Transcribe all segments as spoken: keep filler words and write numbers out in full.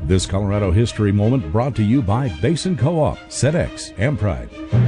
This Colorado History Moment brought to you by Basin Co-op, SEDEX, and Pride.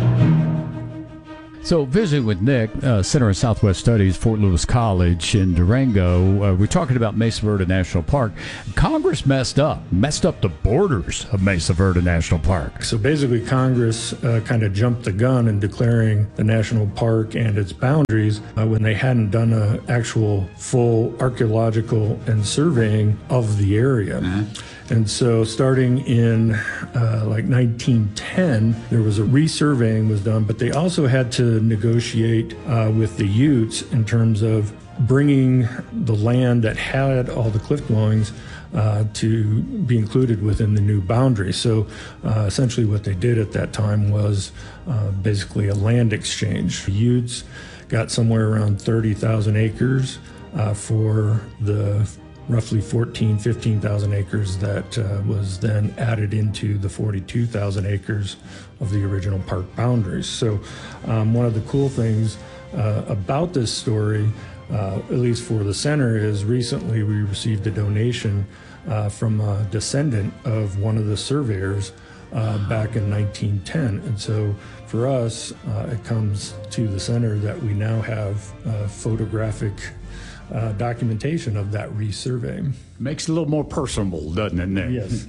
So, visiting with Nick, uh, Center of Southwest Studies, Fort Lewis College in Durango, uh, we're talking about Mesa Verde National Park. Congress messed up, messed up the borders of Mesa Verde National Park. So basically, Congress uh, kind of jumped the gun in declaring the national park and its boundaries uh, when they hadn't done an actual full archaeological and surveying of the area. Mm-hmm. And so starting in uh, like nineteen ten, there was a resurveying was done, but they also had to negotiate uh, with the Utes in terms of bringing the land that had all the cliff dwellings uh, to be included within the new boundary. So uh, essentially what they did at that time was uh, basically a land exchange. The Utes got somewhere around thirty thousand acres uh, for the roughly fourteen, fifteen thousand acres that uh, was then added into the forty-two thousand acres of the original park boundaries. So um, one of the cool things uh, about this story, uh, at least for the center, is recently we received a donation uh, from a descendant of one of the surveyors uh, back in nineteen ten. And so for us, uh, it comes to the center that we now have uh, photographic Uh, documentation of that resurvey. Makes it a little more personable, doesn't it, Nick? Yes.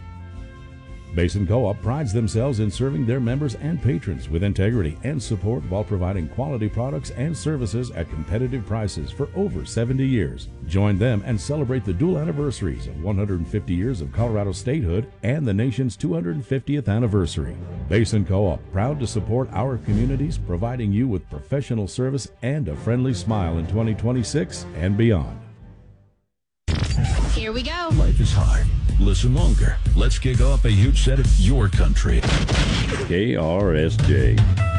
Basin Co-op prides themselves in serving their members and patrons with integrity and support while providing quality products and services at competitive prices for over seventy years. Join them and celebrate the dual anniversaries of one hundred fifty years of Colorado statehood and the nation's two hundred fiftieth anniversary. Basin Co-op, proud to support our communities, providing you with professional service and a friendly smile in twenty twenty-six and beyond. Here we go. Life is hard. Listen longer. Let's kick off a huge set of your country. K R S J.